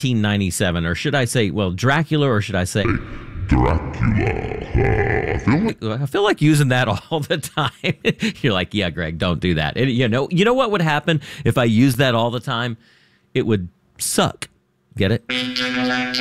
1997, or should I say, well, Dracula, or should I say Dracula. I feel like using that all the time. You're like, yeah, Greg, don't do that. And, you know what would happen if I used that all the time? It would suck. Get it?